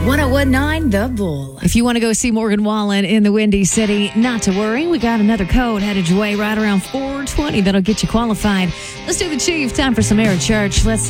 1019 The Bull. If you want to go see Morgan Wallen in the Windy City, not to worry. We got another code headed your way right around 420 that'll get you qualified. Let's do the Chief. Time for some Air Church. Let's